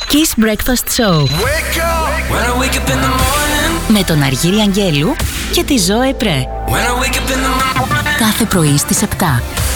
Kiss Breakfast Show. Με τον Αργύρη Αγγέλου και τη Ζωέ Πρέ. Κάθε πρωί στις 7